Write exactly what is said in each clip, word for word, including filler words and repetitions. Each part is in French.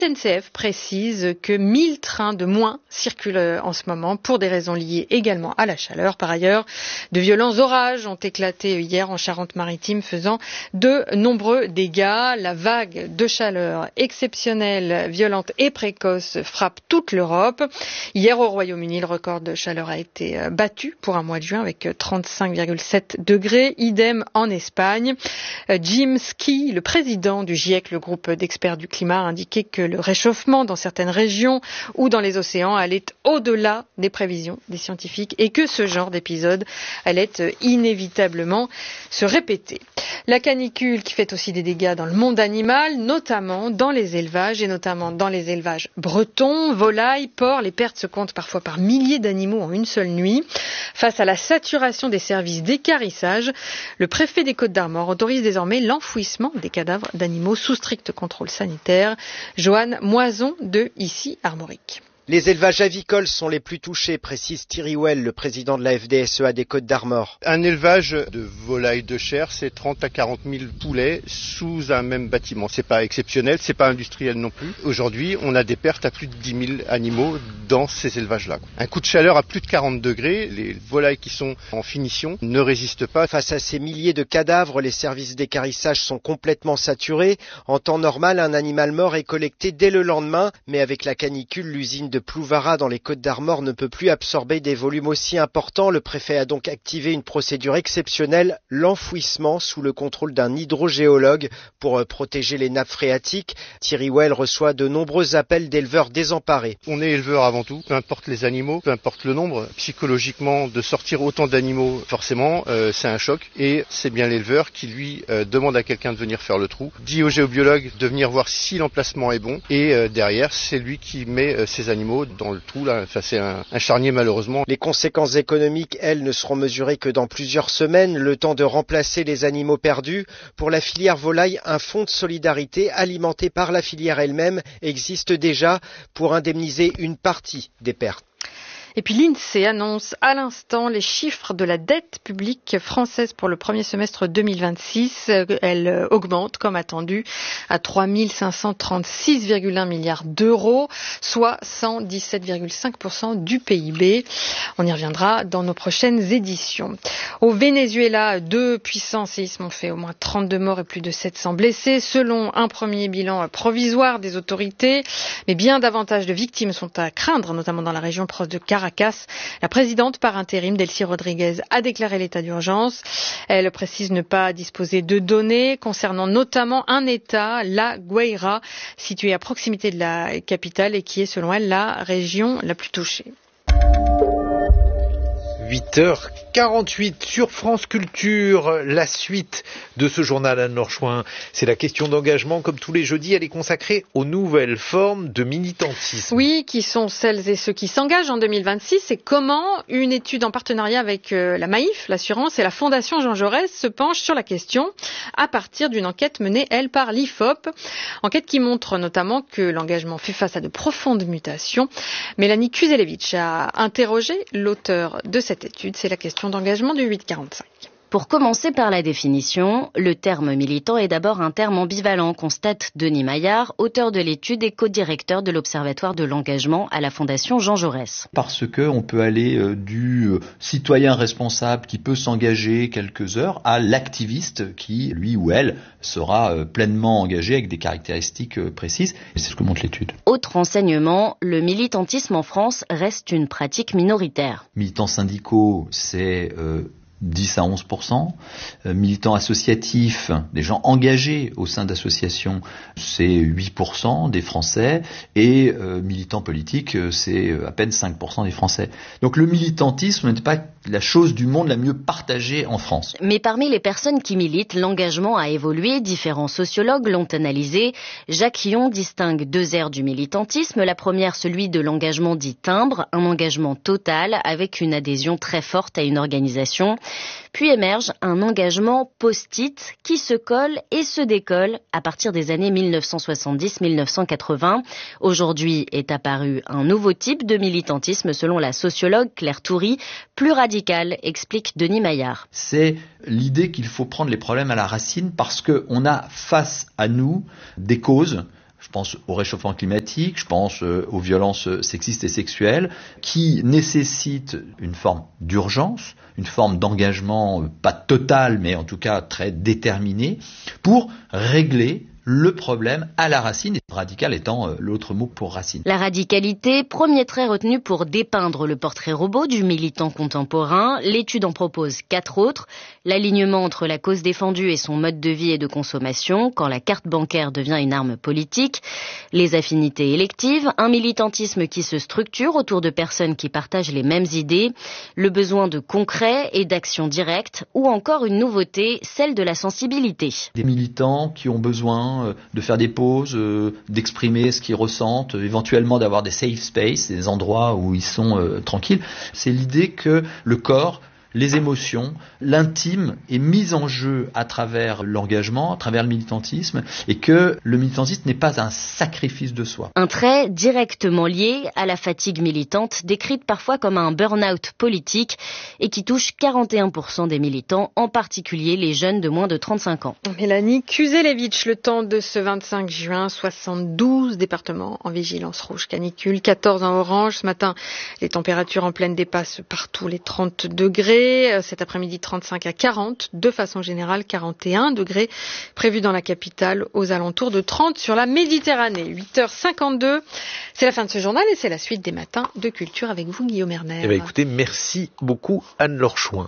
S N C F précise que mille trains de moins circulent en ce moment pour des raisons liées également à la chaleur. Par ailleurs, de violents orages ont éclaté hier en Charente-Maritime, faisant de nombreux dégâts. La vague de chaleur exceptionnelle, violente et précoce frappe toute l'Europe. Hier au Royaume-Uni, le record de chaleur a été battu pour un mois de juin avec trente-cinq virgule sept degrés. Idem en Espagne. Jim Ski, le président du GIEC, le groupe d'experts du climat, a indiqué que le réchauffement dans certaines régions ou dans les océans allait au-delà des prévisions des scientifiques et que ce genre d'épisode allait inévitablement se répéter. La canicule qui fait aussi des dégâts dans le monde animal, notamment dans les élevages et notamment dans les élevages bretons, volailles, porcs. Les pertes se comptent parfois par milliers d'animaux en une seule nuit. Face à la saturation des services d'équarrissage, le préfet des Côtes-d'Armor autorise désormais l'enfouissement des cadavres d'animaux sous strict contrôle sanitaire. Joanne Moison de Ici Armorique. Les élevages avicoles sont les plus touchés, précise Thierry Well, le président de la F D S E A des Côtes-d'Armor. Un élevage de volailles de chair, c'est trente à quarante mille poulets sous un même bâtiment. C'est pas exceptionnel, c'est pas industriel non plus. Aujourd'hui, on a des pertes à plus de dix mille animaux dans ces élevages-là. Un coup de chaleur à plus de quarante degrés, les volailles qui sont en finition ne résistent pas. Face à ces milliers de cadavres, les services d'équarrissage sont complètement saturés. En temps normal, un animal mort est collecté dès le lendemain, mais avec la canicule, l'usine de Plouvara dans les Côtes-d'Armor ne peut plus absorber des volumes aussi importants. Le préfet a donc activé une procédure exceptionnelle, l'enfouissement sous le contrôle d'un hydrogéologue pour protéger les nappes phréatiques. Thierry Well reçoit de nombreux appels d'éleveurs désemparés. On est éleveur avant tout, peu importe les animaux, peu importe le nombre. Psychologiquement, de sortir autant d'animaux, forcément, euh, c'est un choc. Et c'est bien l'éleveur qui, lui, euh, demande à quelqu'un de venir faire le trou, dit au géobiologue de venir voir si l'emplacement est bon. Et euh, derrière, c'est lui qui met euh, ses animaux dans le trou, là. Enfin, c'est un, un charnier malheureusement. Les conséquences économiques, elles, ne seront mesurées que dans plusieurs semaines, le temps de remplacer les animaux perdus. Pour la filière volaille, un fonds de solidarité alimenté par la filière elle-même existe déjà pour indemniser une partie des pertes. Et puis l'INSEE annonce à l'instant les chiffres de la dette publique française pour le premier semestre deux mille vingt-six. Elle augmente, comme attendu, à trois mille cinq cent trente-six virgule un milliards d'euros, soit cent dix-sept virgule cinq pour cent du P I B. On y reviendra dans nos prochaines éditions. Au Venezuela, deux puissants séismes ont fait au moins trente-deux morts et plus de sept cents blessés, selon un premier bilan provisoire des autorités. Mais bien davantage de victimes sont à craindre, notamment dans la région proche de Caracas. La présidente par intérim, Delcy Rodriguez, a déclaré l'état d'urgence. Elle précise ne pas disposer de données concernant notamment un État, la Guaira, situé à proximité de la capitale et qui est, selon elle, la région la plus touchée. huit heures quarante-huit sur France Culture, la suite de ce journal Anne-Laure Chouin. C'est la question d'engagement, comme tous les jeudis, elle est consacrée aux nouvelles formes de militantisme. Oui, qui sont celles et ceux qui s'engagent en deux mille vingt-six et comment une étude en partenariat avec euh, la Maïf, l'assurance et la Fondation Jean Jaurès se penche sur la question à partir d'une enquête menée, elle, par l'I F O P. Enquête qui montre notamment que l'engagement fait face à de profondes mutations. Mélanie Kuzelevitch a interrogé l'auteur de cette étude. C'est la question d'engagement du huit quarante-cinq. Pour commencer par la définition, le terme militant est d'abord un terme ambivalent, constate Denis Maillard, auteur de l'étude et co-directeur de l'Observatoire de l'engagement à la Fondation Jean Jaurès. Parce que on peut aller euh, du euh, citoyen responsable qui peut s'engager quelques heures à l'activiste qui, lui ou elle, sera euh, pleinement engagé avec des caractéristiques euh, précises. Et c'est ce que montre l'étude. Autre renseignement, le militantisme en France reste une pratique minoritaire. Militants syndicaux, c'est euh, dix à onze pour cent. Euh, militants associatifs, des gens engagés au sein d'associations, c'est huit pour cent des Français. Et euh, militants politiques, c'est à peine cinq pour cent des Français. Donc le militantisme n'est pas la chose du monde la mieux partagée en France. Mais parmi les personnes qui militent, l'engagement a évolué. Différents sociologues l'ont analysé. Jacques Hion distingue deux aires du militantisme. La première, celui de l'engagement dit timbre, un engagement total avec une adhésion très forte à une organisation. Puis émerge un engagement post-it qui se colle et se décolle à partir des années mille neuf cent soixante-dix à mille neuf cent quatre-vingts. Aujourd'hui est apparu un nouveau type de militantisme selon la sociologue Claire Toury, plus radical, explique Denis Maillard. C'est l'idée qu'il faut prendre les problèmes à la racine parce qu'on a face à nous des causes, Je pense au réchauffement climatique, je pense aux violences sexistes et sexuelles, qui nécessitent une forme d'urgence, une forme d'engagement, pas total, mais en tout cas très déterminé, pour régler le problème à la racine, et radical étant l'autre mot pour racine. La radicalité, premier trait retenu pour dépeindre le portrait robot du militant contemporain. L'étude en propose quatre autres. L'alignement entre la cause défendue et son mode de vie et de consommation, quand la carte bancaire devient une arme politique. Les affinités électives, un militantisme qui se structure autour de personnes qui partagent les mêmes idées, le besoin de concret et d'action directe, ou encore une nouveauté, celle de la sensibilité. Des militants qui ont besoin de faire des pauses, euh, d'exprimer ce qu'ils ressentent, euh, éventuellement d'avoir des safe spaces, des endroits où ils sont euh, tranquilles. C'est l'idée que le corps, les émotions, l'intime est mis en jeu à travers l'engagement, à travers le militantisme, et que le militantisme n'est pas un sacrifice de soi. Un trait directement lié à la fatigue militante, décrite parfois comme un burn-out politique, et qui touche quarante et un pour cent des militants, en particulier les jeunes de moins de trente-cinq ans. Mélanie Kuzelevitch, le temps de ce vingt-cinq juin, soixante-douze départements en vigilance rouge canicule, quatorze en orange. Ce matin, les températures en pleine dépassent partout les trente degrés. Cet après-midi, trente-cinq à quarante. De façon générale, quarante et un degrés prévus dans la capitale, aux alentours de trente sur la Méditerranée. huit heures cinquante-deux. C'est la fin de ce journal et c'est la suite des matins de culture avec vous, Guillaume Erner. Eh bien, écoutez, merci beaucoup, Anne-Laure Chouin.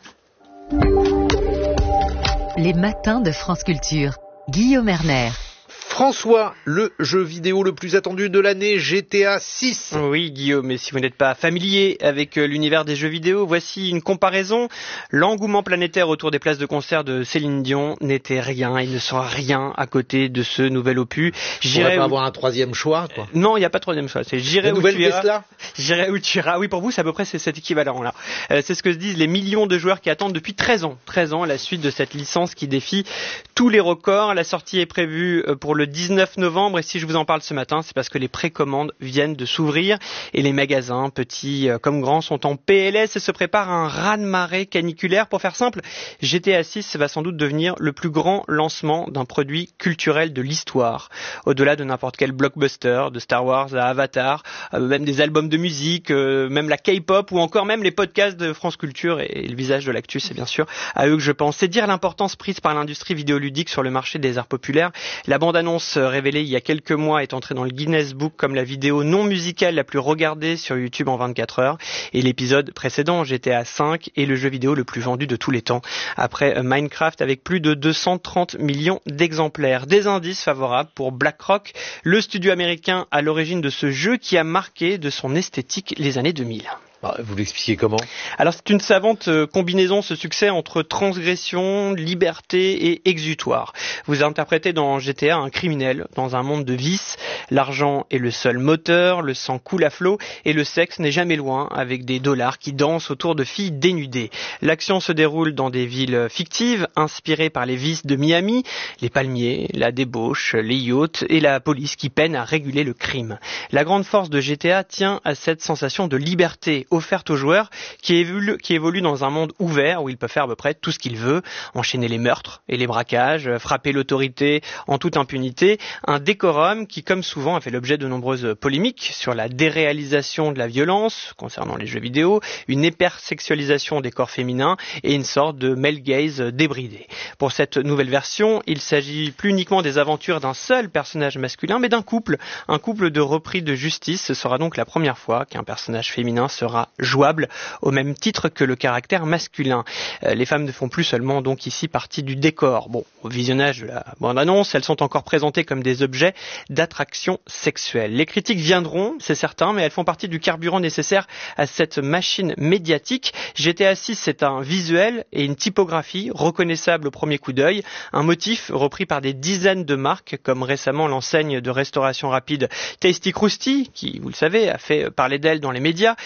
Les matins de France Culture. Guillaume Erner. François, le jeu vidéo le plus attendu de l'année, G T A six. Oui, Guillaume, mais si vous n'êtes pas familier avec l'univers des jeux vidéo, voici une comparaison. L'engouement planétaire autour des places de concert de Céline Dion n'était rien, il ne sera rien à côté de ce nouvel opus. J'irai pas où... avoir un troisième choix, quoi. Euh, non, il n'y a pas de troisième choix. C'est J'irai où tu iras. Tesla J'irai où tu iras. Oui, pour vous, c'est à peu près c'est cet équivalent-là. Euh, c'est ce que se disent les millions de joueurs qui attendent depuis treize ans. treize ans, la suite de cette licence qui défie tous les records. La sortie est prévue pour le dix-neuf novembre, et si je vous en parle ce matin, c'est parce que les précommandes viennent de s'ouvrir et les magasins, petits comme grands, sont en P L S et se préparent à un raz-de-marée caniculaire. Pour faire simple, G T A six va sans doute devenir le plus grand lancement d'un produit culturel de l'histoire. Au-delà de n'importe quel blockbuster, de Star Wars à Avatar, euh, même des albums de musique, euh, même la K-pop ou encore même les podcasts de France Culture et, et le visage de l'actu, c'est bien sûr à eux que je pense. C'est dire l'importance prise par l'industrie vidéoludique sur le marché des arts populaires. La bande-annonce révélée il y a quelques mois est entrée dans le Guinness Book comme la vidéo non musicale la plus regardée sur YouTube en vingt-quatre heures. Et l'épisode précédent, G T A cinq, est le jeu vidéo le plus vendu de tous les temps, après Minecraft avec plus de deux cent trente millions d'exemplaires. Des indices favorables pour BlackRock, le studio américain à l'origine de ce jeu qui a marqué de son esthétique les années deux mille. Vous l'expliquez comment ? Alors c'est une savante combinaison, ce succès entre transgression, liberté et exutoire. Vous interprétez dans G T A un criminel dans un monde de vices. L'argent est le seul moteur, le sang coule à flot et le sexe n'est jamais loin, avec des dollars qui dansent autour de filles dénudées. L'action se déroule dans des villes fictives, inspirées par les vices de Miami, les palmiers, la débauche, les yachts et la police qui peine à réguler le crime. La grande force de G T A tient à cette sensation de liberté offerte aux joueurs qui évolue, qui évolue dans un monde ouvert où il peut faire à peu près tout ce qu'il veut, enchaîner les meurtres et les braquages, frapper l'autorité en toute impunité, un décorum qui comme souvent a fait l'objet de nombreuses polémiques sur la déréalisation de la violence concernant les jeux vidéo, une hypersexualisation des corps féminins et une sorte de male gaze débridé. Pour cette nouvelle version, il s'agit plus uniquement des aventures d'un seul personnage masculin mais d'un couple, un couple de repris de justice. Ce sera donc la première fois qu'un personnage féminin sera jouable au même titre que le caractère masculin. Euh, les femmes ne font plus seulement donc ici partie du décor. Bon, au visionnage de la bande-annonce, elles sont encore présentées comme des objets d'attraction sexuelle. Les critiques viendront, c'est certain, mais elles font partie du carburant nécessaire à cette machine médiatique. G T A six, c'est un visuel et une typographie reconnaissable au premier coup d'œil, un motif repris par des dizaines de marques, comme récemment l'enseigne de restauration rapide Tasty Krusty, qui, vous le savez, a fait parler d'elle dans les médias. La marque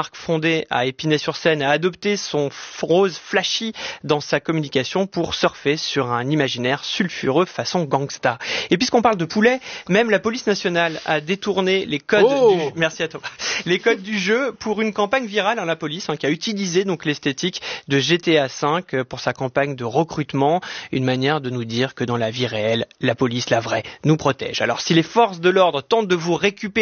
marque fondée à Épinay-sur-Seine, a adopté son rose flashy dans sa communication pour surfer sur un imaginaire sulfureux façon gangsta. Et puisqu'on parle de poulet, même la police nationale a détourné les codes Oh du... Merci à toi. Les codes du jeu pour une campagne virale, hein, la police, hein, qui a utilisé donc l'esthétique de G T A cinq pour sa campagne de recrutement, une manière de nous dire que dans la vie réelle, la police, la vraie, nous protège. Alors si les forces de l'ordre tentent de vous récupérer